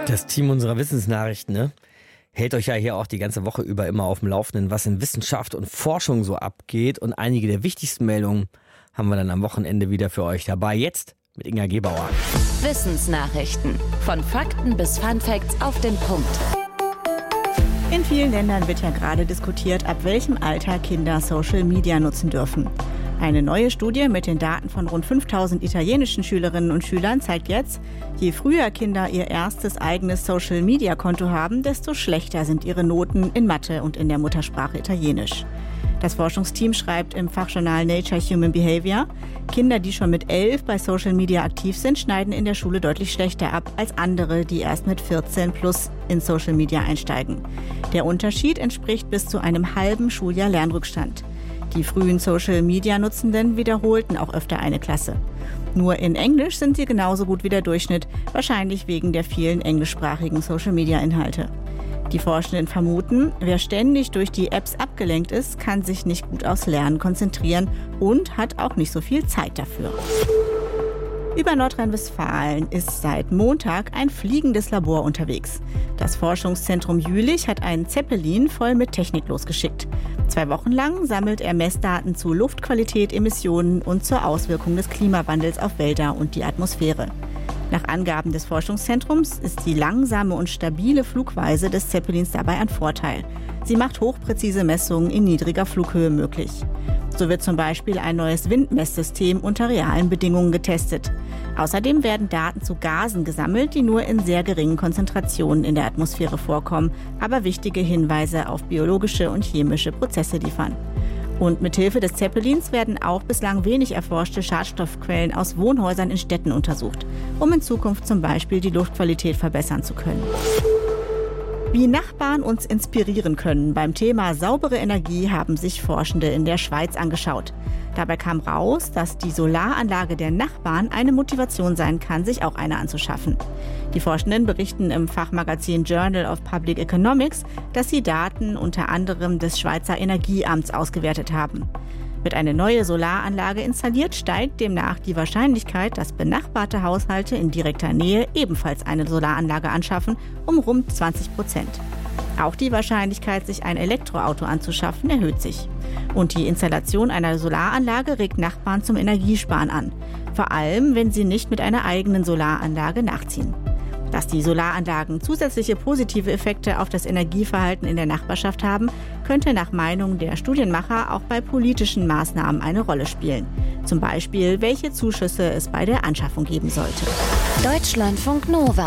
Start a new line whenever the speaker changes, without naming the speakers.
Das Team unserer Wissensnachrichten, ne, hält euch ja hier auch die ganze Woche über immer auf dem Laufenden, was in Wissenschaft und Forschung so abgeht. Und einige der wichtigsten Meldungen haben wir dann am Wochenende wieder für euch dabei. Jetzt mit Inga Gebauer.
Wissensnachrichten. Von Fakten bis Funfacts auf den Punkt.
In vielen Ländern wird ja gerade diskutiert, ab welchem Alter Kinder Social Media nutzen dürfen. Eine neue Studie mit den Daten von rund 5000 italienischen Schülerinnen und Schülern zeigt jetzt, je früher Kinder ihr erstes eigenes Social-Media-Konto haben, desto schlechter sind ihre Noten in Mathe und in der Muttersprache Italienisch. Das Forschungsteam schreibt im Fachjournal Nature Human Behavior, Kinder, die schon mit 11 bei Social Media aktiv sind, schneiden in der Schule deutlich schlechter ab als andere, die erst mit 14 plus in Social Media einsteigen. Der Unterschied entspricht bis zu einem halben Schuljahr Lernrückstand. Die frühen Social-Media-Nutzenden wiederholten auch öfter eine Klasse. Nur in Englisch sind sie genauso gut wie der Durchschnitt, wahrscheinlich wegen der vielen englischsprachigen Social-Media-Inhalte. Die Forschenden vermuten, wer ständig durch die Apps abgelenkt ist, kann sich nicht gut aufs Lernen konzentrieren und hat auch nicht so viel Zeit dafür. Über Nordrhein-Westfalen ist seit Montag ein fliegendes Labor unterwegs. Das Forschungszentrum Jülich hat einen Zeppelin voll mit Technik losgeschickt. 2 Wochen lang sammelt er Messdaten zu Luftqualität, Emissionen und zur Auswirkung des Klimawandels auf Wälder und die Atmosphäre. Nach Angaben des Forschungszentrums ist die langsame und stabile Flugweise des Zeppelins dabei ein Vorteil. Sie macht hochpräzise Messungen in niedriger Flughöhe möglich. So wird zum Beispiel ein neues Windmesssystem unter realen Bedingungen getestet. Außerdem werden Daten zu Gasen gesammelt, die nur in sehr geringen Konzentrationen in der Atmosphäre vorkommen, aber wichtige Hinweise auf biologische und chemische Prozesse liefern. Und mithilfe des Zeppelins werden auch bislang wenig erforschte Schadstoffquellen aus Wohnhäusern in Städten untersucht, um in Zukunft zum Beispiel die Luftqualität verbessern zu können. Wie Nachbarn uns inspirieren können. Beim Thema saubere Energie haben sich Forschende in der Schweiz angeschaut. Dabei kam raus, dass die Solaranlage der Nachbarn eine Motivation sein kann, sich auch eine anzuschaffen. Die Forschenden berichten im Fachmagazin Journal of Public Economics, dass sie Daten unter anderem des Schweizer Energieamts ausgewertet haben. Wird eine neue Solaranlage installiert, steigt demnach die Wahrscheinlichkeit, dass benachbarte Haushalte in direkter Nähe ebenfalls eine Solaranlage anschaffen, um rund 20%. Auch die Wahrscheinlichkeit, sich ein Elektroauto anzuschaffen, erhöht sich. Und die Installation einer Solaranlage regt Nachbarn zum Energiesparen an. Vor allem, wenn sie nicht mit einer eigenen Solaranlage nachziehen. Dass die Solaranlagen zusätzliche positive Effekte auf das Energieverhalten in der Nachbarschaft haben, könnte nach Meinung der Studienmacher auch bei politischen Maßnahmen eine Rolle spielen. Zum Beispiel, welche Zuschüsse es bei der Anschaffung geben sollte.
Deutschlandfunk Nova